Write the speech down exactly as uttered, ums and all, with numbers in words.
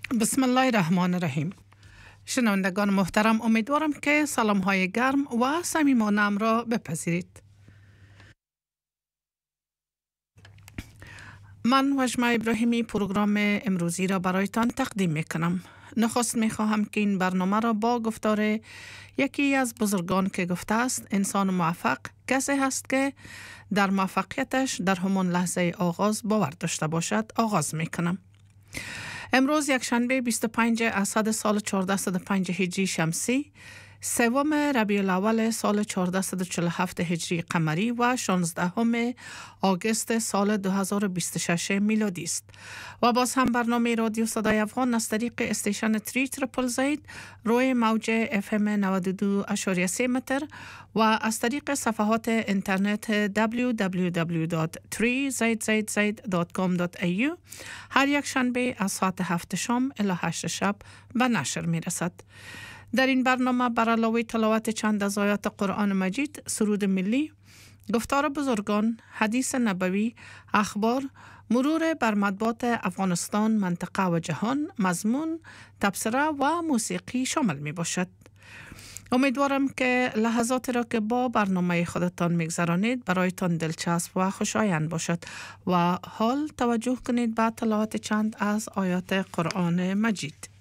بسم الله الرحمن الرحیم. شنوندگان محترم، امیدوارم که سلام های گرم و صمیمانه‌ام را بپذیرید. من وجمه ابراهیمی پروگرام امروزی را برایتان تقدیم می کنم. نخست می خواهم که این برنامه را با گفتار یکی از بزرگان که گفته است انسان موفق کسی هست که در موفقیتش در همان لحظه آغاز باور داشته باشد آغاز می کنم. امروز یک شنبه بیست و پنج اسد سال چهارده و پنج هجری شمسی، سوم ربیع الاول سال چهارده و چهل و هفت هجری قمری و شانزدهم آگوست سال دو هزار و بیست و شش میلادی است. و باز هم برنامه رادیو صدای افغان از طریق استیشن سه تریپل زید روی موج اف ام نود و دو ممیز سه متر و از طریق صفحات اینترنت دبلیو دبلیو دبلیو دات سه زد زد زد دات کام دات ای یو هر یک شنبه از ساعت هفت شام الی هشت شب به نشر می رسد. در این برنامه بر علاوه تلاوت چند از آیات قرآن مجید، سرود ملی، گفتار بزرگان، حدیث نبوی، اخبار، مرور بر مطبوعات افغانستان، منطقه و جهان، مضمون، تبصره و موسیقی شامل می باشد. امیدوارم که لحظات را که با برنامه خودتان میگذرانید برایتان دلچسب و خوشایند باشد و حال توجه کنید به تلاوت چند از آیات قرآن مجید.